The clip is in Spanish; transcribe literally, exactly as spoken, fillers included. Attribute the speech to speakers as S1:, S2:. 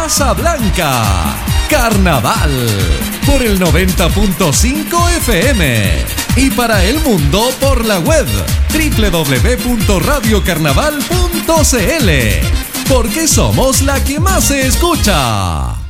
S1: Casablanca. Carnaval por el noventa punto cinco F M y para el mundo por la web doble u doble u doble u punto radio carnaval punto c l, porque somos la que más se escucha.